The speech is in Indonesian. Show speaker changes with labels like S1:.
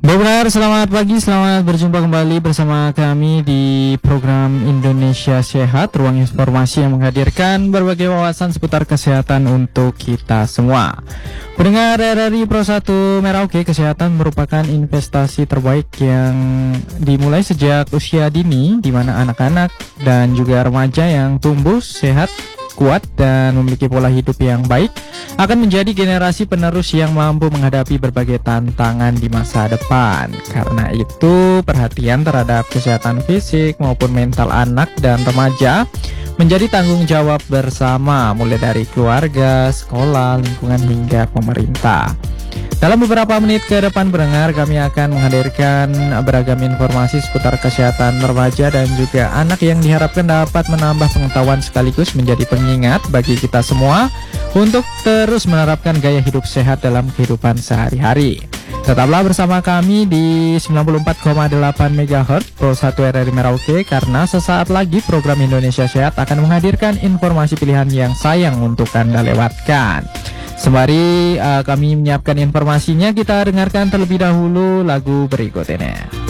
S1: Benar, selamat pagi, selamat berjumpa kembali bersama kami di program Indonesia Sehat, ruang informasi yang menghadirkan berbagai wawasan seputar kesehatan untuk kita semua. Pendengar RRI Pro 1 Merauke, kesehatan merupakan investasi terbaik yang dimulai sejak usia dini, di mana anak-anak dan juga remaja yang tumbuh sehat, kuat dan memiliki pola hidup yang baik akan menjadi generasi penerus yang mampu menghadapi berbagai tantangan di masa depan. Karena itu, perhatian terhadap kesehatan fisik maupun mental anak dan remaja menjadi tanggung jawab bersama, mulai dari keluarga, sekolah, lingkungan hingga pemerintah. Dalam beberapa menit ke depan pendengar, kami akan menghadirkan beragam informasi seputar kesehatan remaja dan juga anak yang diharapkan dapat menambah pengetahuan sekaligus menjadi pengingat bagi kita semua untuk terus menerapkan gaya hidup sehat dalam kehidupan sehari-hari. Tetaplah bersama kami di 94,8 MHz Pro 1 RRI Merauke, karena sesaat lagi program Indonesia Sehat akan menghadirkan informasi pilihan yang sayang untuk Anda lewatkan. Sembari kami menyiapkan informasinya, kita dengarkan terlebih dahulu lagu berikut ini.